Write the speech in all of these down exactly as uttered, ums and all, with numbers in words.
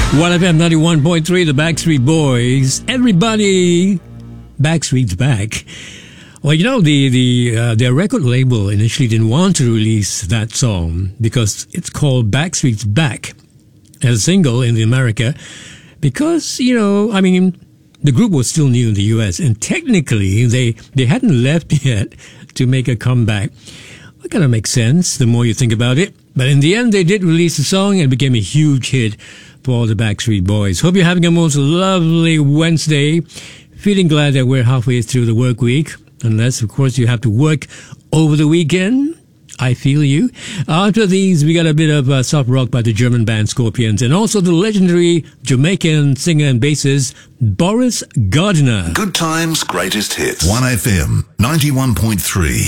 one F M ninety-one point three, the Backstreet Boys. Everybody, Backstreet's back. Well, you know, the the uh, their record label initially didn't want to release that song because it's called Backstreet's Back as a single in America because, you know, I mean, the group was still new in the U S and technically they, they hadn't left yet to make a comeback. That kind of makes sense the more you think about it. But in the end, they did release the song and it became a huge hit for all the Backstreet Boys. Hope you're having a most lovely Wednesday. Feeling glad that we're halfway through the work week. Unless, of course, you have to work over the weekend. I feel you. After these, we got a bit of uh, soft rock by the German band Scorpions and also the legendary Jamaican singer and bassist Boris Gardiner. Good times, greatest hits. one F M ninety-one point three.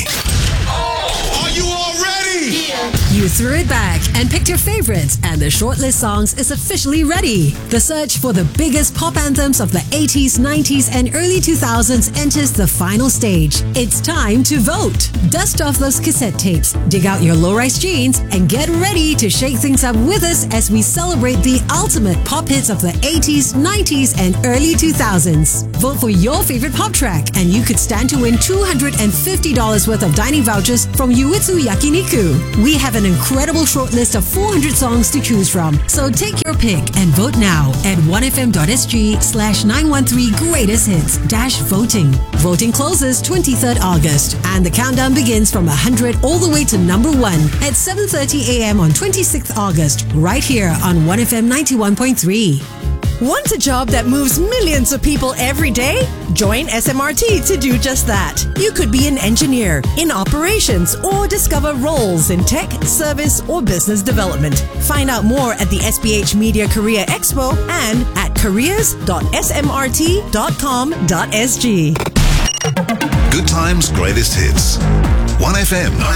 You threw it back and picked your favorites, and the shortlist songs is officially ready. The search for the biggest pop anthems of the eighties, nineties, and early two thousands enters the final stage. It's time to vote. Dust off those cassette tapes, dig out your low-rise jeans, and get ready to shake things up with us as we celebrate the ultimate pop hits of the eighties, nineties, and early two thousands. Vote for your favorite pop track, and you could stand to win two hundred fifty dollars worth of dining vouchers from Yuitsu Yakiniku. We have an incredible shortlist of four hundred songs to choose from. So take your pick and vote now at one f m dot s g slash nine one three greatest hits dash voting. Voting closes twenty-third August and the countdown begins from one hundred all the way to number one at seven thirty a m on twenty-sixth August right here on one F M ninety-one point three. Want a job that moves millions of people every day? Join S M R T to do just that. You could be an engineer, in operations, or discover roles in tech, service, or business development. Find out more at the S B H Media Career Expo and at careers dot s m r t dot com dot s g. Good times, greatest hits. one F M